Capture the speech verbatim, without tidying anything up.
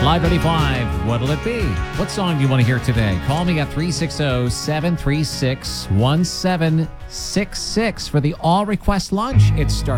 Live ninety-five, what'll it be? What song do you want to hear today? Call me at three six zero, seven three six, one seven six six for the all request lunch. It starts